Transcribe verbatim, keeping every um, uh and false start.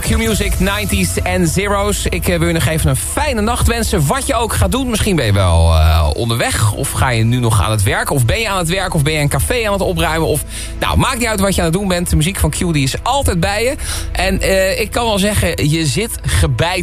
Q-Music, nineties en zeros. Ik uh, wil je nog even een fijne nacht wensen. Wat je ook gaat doen. Misschien ben je wel uh, onderweg. Of ga je nu nog aan het werk. Of ben je aan het werk. Of ben je een café aan het opruimen. Of, nou, maakt niet uit wat je aan het doen bent. De muziek van Q die is altijd bij je. En uh, ik kan wel zeggen, je zit gebijt.